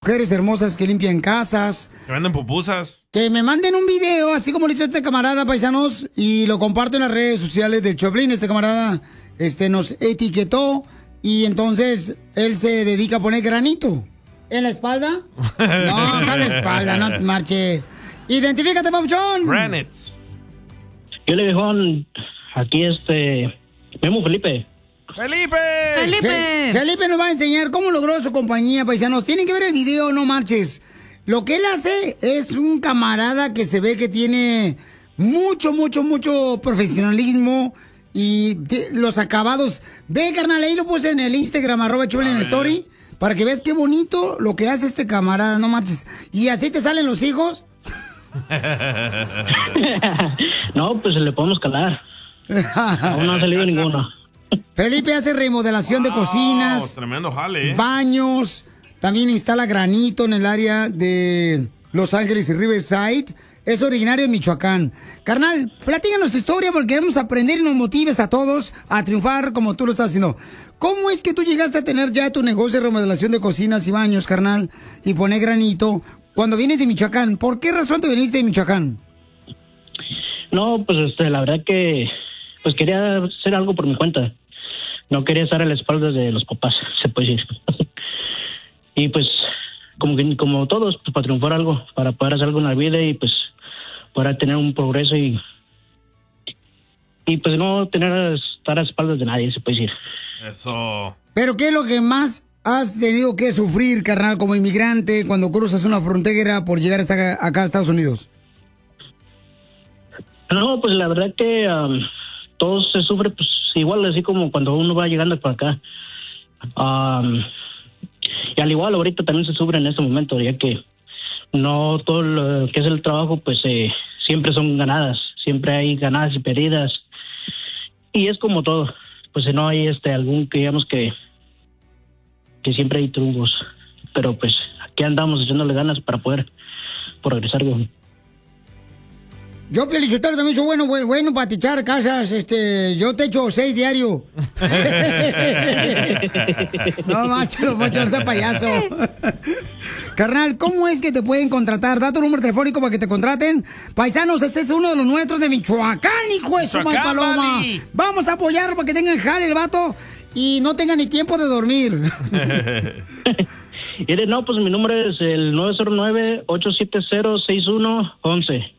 mujeres hermosas que limpian casas. Que venden pupusas. Que me manden un video, así como lo hizo este camarada, paisanos, y lo comparto en las redes sociales del Choplin. Este camarada nos etiquetó y entonces él se dedica a poner granito. ¿En la espalda? No, no en la espalda, no marche. Identifícate, papuchón. Granites. Yo le digo aquí Memo Felipe. ¡Felipe! Felipe nos va a enseñar cómo logró su compañía, paisanos. Tienen que ver el video, no marches. Lo que él hace es un camarada que se ve que tiene mucho profesionalismo y los acabados. Ve, carnal, ahí lo puse en el Instagram, @Choplin en el story, para que veas qué bonito lo que hace este camarada, no marches. ¿Y así te salen los hijos? No, pues le podemos calar. Aún no ha salido ninguno. Felipe hace remodelación de cocinas, tremendo jale, baños, también instala granito en el área de Los Ángeles y Riverside. Es originario de Michoacán. Carnal, platícanos tu historia porque queremos aprender y nos motives a todos a triunfar como tú lo estás haciendo. ¿Cómo es que tú llegaste a tener ya tu negocio de remodelación de cocinas y baños, carnal, y poner granito cuando vienes de Michoacán? ¿Por qué razón te viniste de Michoacán? No, pues la verdad que pues quería hacer algo por mi cuenta. No quería estar a la espalda de los papás, se puede decir. Y pues como todos, pues, para triunfar algo, para poder hacer algo en la vida y pues para tener un progreso y pues no estar a espaldas de nadie, se puede decir. Eso. ¿Pero qué es lo que más has tenido que sufrir, carnal, como inmigrante cuando cruzas una frontera por llegar hasta acá a Estados Unidos? No, pues la verdad que todo se sufre pues igual, así como cuando uno va llegando para acá. Y al igual ahorita también se sufre en este momento, ya que no todo lo que es el trabajo pues siempre son ganadas, siempre hay ganadas y perdidas. Y es como todo, pues no hay algún que digamos que siempre hay triunfos, pero pues aquí andamos echándole ganas para poder progresar, güey. Yo, Pielichotero, también soy bueno para techar casas. Yo techo 6 diario. No, macho, no sea payaso. Carnal, ¿cómo es que te pueden contratar? Da tu número telefónico para que te contraten. Paisanos, este es uno de los nuestros de Michoacán, hijo de su madre paloma. Vale. Vamos a apoyarlo para que tengan jale el vato y no tengan ni tiempo de dormir. No, pues mi número es el 909-870-6111.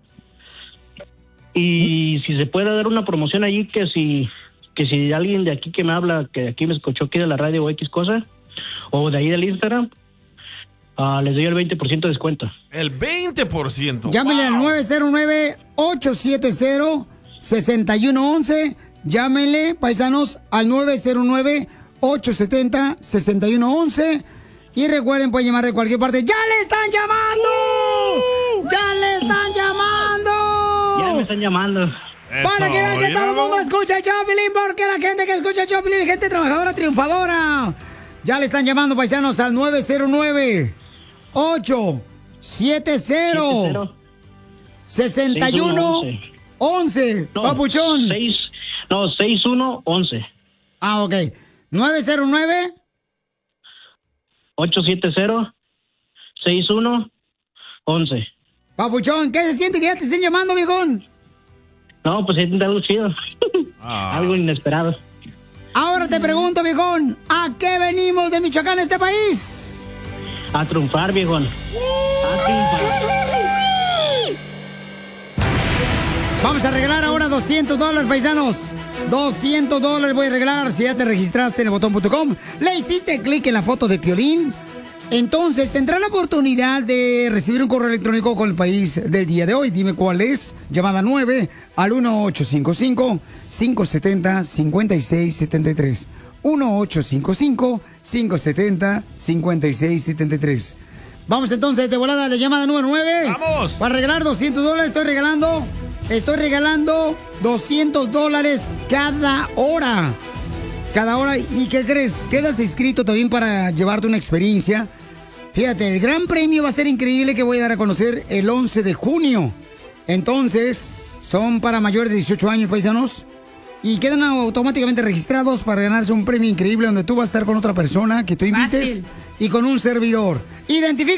Y si se puede dar una promoción allí, que si alguien de aquí que me habla, que aquí me escuchó aquí de la radio o X cosa, o de ahí del Instagram, les doy el 20% de descuento. El 20%. Llámenle al 909-870-6111. Llámenle, paisanos, al 909-870-6111. Y recuerden, pueden llamar de cualquier parte. ¡Ya le están llamando! ¡Ya le están llamando! Ya me están llamando. Para que vean que todo el mundo escucha el Choplin, porque la gente que escucha el Choplin es gente trabajadora, triunfadora. Ya le están llamando, paisanos, al 909-870-6111. Papuchón. 6111. Ah, ok. 909 870-6111. Papuchón, ¿qué se siente que ya te estén llamando, viejón? No, pues es algo chido. Algo inesperado. Ahora te pregunto, viejón, ¿a qué venimos de Michoacán a este país? A triunfar, viejón. A triunfar. Vamos a regalar ahora $200, paisanos. $200 voy a regalar si ya te registraste en elbotón.com. Le hiciste clic en la foto de Piolín. Entonces tendrá la oportunidad de recibir un correo electrónico con el país del día de hoy. Dime cuál es. Llamada 9 al 1855-570-5673. 1855-570-5673. Vamos entonces de volada a la llamada número 9. ¡Vamos! Para regalar $200 estoy regalando $200 cada hora. Cada hora. ¿Y qué crees? Quedas inscrito también para llevarte una experiencia. Fíjate, el gran premio va a ser increíble que voy a dar a conocer el 11 de junio. Entonces, son para mayores de 18 años, paisanos. Y quedan automáticamente registrados para ganarse un premio increíble donde tú vas a estar con otra persona que tú invites. Fácil. Y con un servidor. Identifica